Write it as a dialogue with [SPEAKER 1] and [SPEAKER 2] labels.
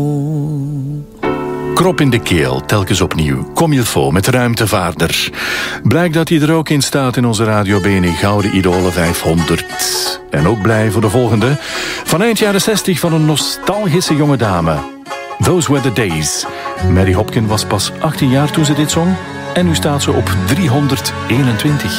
[SPEAKER 1] Krop in de keel, telkens opnieuw. Comme il faut, met Ruimtevaarder. Blijkt dat hij er ook in staat in onze Radio BNE Gouden Idolen 500. En ook blij voor de volgende. Van eind jaren 60 van een nostalgische jonge dame. Those were the days. Mary Hopkin was pas 18 jaar toen ze dit zong. En nu staat ze op 321.